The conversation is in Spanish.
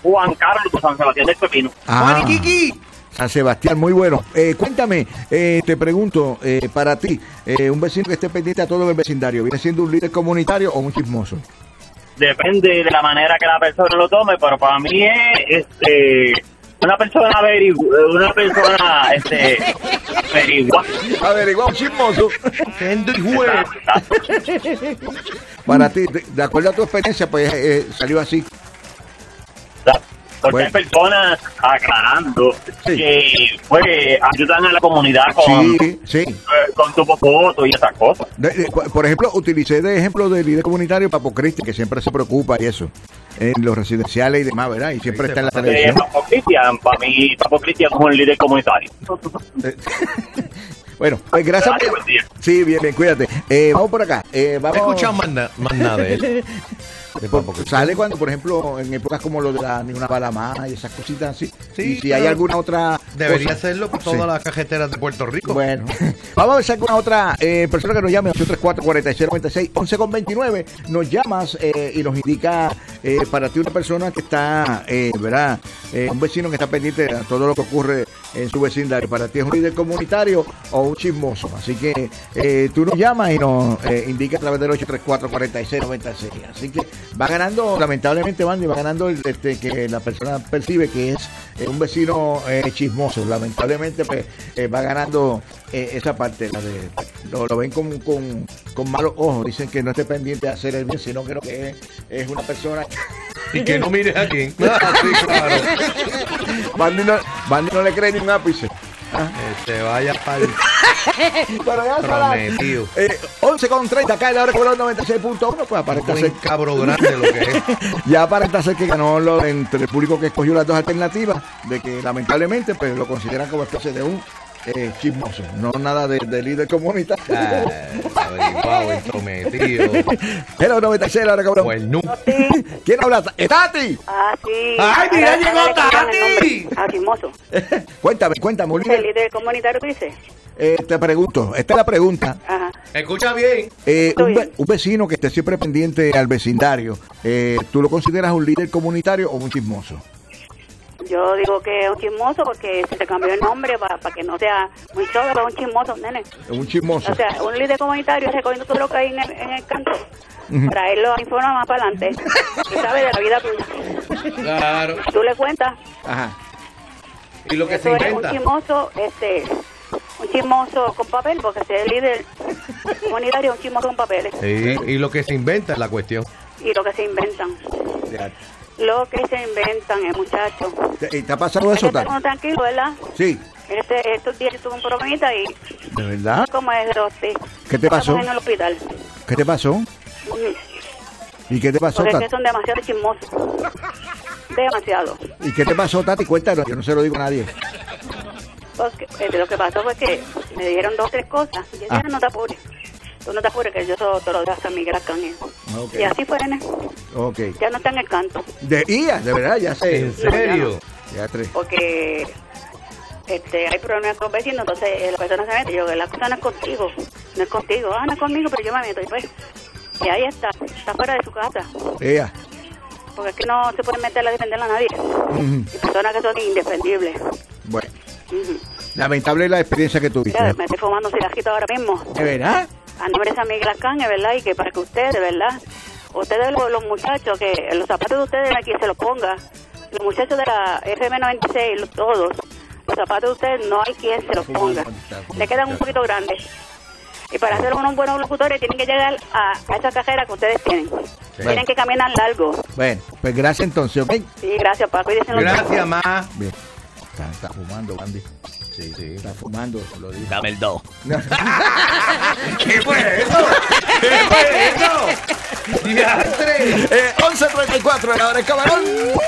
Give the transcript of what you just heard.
Juan Carlos de San Sebastián del Pepino. Juan y Kiki. San Sebastián, muy bueno. Cuéntame, te pregunto, para ti, un vecino que esté pendiente a todo el vecindario, ¿viene siendo un líder comunitario o un chismoso? Depende de la manera que la persona lo tome, pero para mí es una persona averiguado, chismoso. Para ti, de acuerdo a tu experiencia, pues salió así. Porque hay personas aclarando que pues ayudan a la comunidad con tu foto y esas cosas. Por ejemplo, utilicé de ejemplo de líder comunitario Papo Cristi, que siempre se preocupa y eso, en los residenciales y demás, ¿verdad? Y siempre está en la televisión. Para mí, Papo Cristian es un líder comunitario. Bueno, pues gracias. Sí, bien, cuídate. Vamos por acá. Vamos. He escuchado más nada de él. Sale cuando, por ejemplo, en épocas como lo de Ni una bala más y esas cositas así. Sí, y si hay alguna otra debería cosa, hacerlo por todas las cajeteras de Puerto Rico. Bueno, vamos a ver si alguna otra persona que nos llame 834-4696 1129 nos llamas y nos indica para ti una persona que está, ¿verdad? Un vecino que está pendiente de todo lo que ocurre en su vecindario. Para ti es un líder comunitario o un chismoso. Así que tú nos llamas y nos indica a través del 834-4696. Así que va ganando, lamentablemente, Bandy, va ganando que la persona percibe que es un vecino chismoso. Lamentablemente, pues, va ganando esa parte. Lo ven con malos ojos. Dicen que no esté pendiente de hacer el bien, sino creo que es una persona. Y que no mires a quién. Sí, claro. Bandy no le cree ni un ápice. Vaya para el pero ya prometido. 11:30 acá en la hora que 96.1, pues aparenta ser cabro grande lo que es. Ya aparenta ser que ganó entre el público que escogió las dos alternativas, de que lamentablemente pues lo consideran como especie de un chismoso, no nada de líder comunitario. Averiguado, prometido. Era 96 la hora que bueno. ¿Quién habla? ¡Tati! Sí. ¡Ay, mira, llegó Tati! Chismoso. Cuéntame, ¿El líder comunitario qué dice? Te pregunto, esta es la pregunta. Ajá. Escucha bien. Un vecino que esté siempre pendiente al vecindario, ¿tú lo consideras un líder comunitario o un chismoso? Yo digo que es un chismoso porque se cambió el nombre para que no sea muy cholo, pero es un chismoso, nene. Un chismoso. O sea, un líder comunitario recogiendo todo lo que hay en el canto. Para él lo informa más para adelante. Y sabe de la vida tuya. Claro. Tú le cuentas. Ajá. Y lo que eso se inventa. Un chismoso con papel, porque si es el líder comunitario, un chismoso con papeles. Sí, y lo que se inventa es la cuestión. Y lo que se inventan. Ya. Lo que se inventan, muchacho. ¿Y te ha pasado eso, Tati? Tranquilo, ¿verdad? Sí. Estos días tuve un problemita y... ¿De verdad? ¿Cómo es, Rosti? ¿Qué te pasó? Estamos en el hospital. ¿Qué te pasó? ¿Y qué te pasó, Porque Tati? es que son demasiado chismosos. Demasiado. ¿Y qué te pasó, Tati? Cuéntanos, yo no se lo digo a nadie. Porque, lo que pasó fue que me dijeron 2 o 3 cosas. Y yo dije, no te apures. Tú no te apures, que yo te lo dejo a San Miguel Arcángel. Okay. Y así fue, nene. Okay. Ya no está en el canto. De verdad, ya sé. ¿En serio? Ya 3. Porque hay problemas con los vecinos, entonces la persona se mete. Yo, la cosa no es contigo. No es contigo. No es conmigo, pero yo me meto. Y ahí está fuera de su casa. Ella. Porque es que no se puede meter a defender a nadie. Y personas que son indefendibles. Bueno. Lamentable la experiencia que tuviste. Ya, me estoy fumando un cigarrito ahora mismo. ¿De verdad? A nombre de San Miguel Arcángel, ¿verdad? Y que para que ustedes, ¿verdad? Ustedes, los muchachos, que los zapatos de ustedes aquí se los ponga. Los muchachos de la FM96, todos. Los zapatos de ustedes no hay quien se los ponga. Le quedan un poquito grandes. Y para ser unos buenos locutores tienen que llegar a esa cajera que ustedes tienen. Sí. Tienen que caminar largo. Bueno, pues gracias entonces, ¿ok? Sí, gracias, Paco. Gracias, ma. Bien. Está fumando, Bandy. Sí, está fumando. Lo digo. Dame el 2. ¿Qué fue eso? ¿Qué fue eso? 11:34 en la hora del camarón.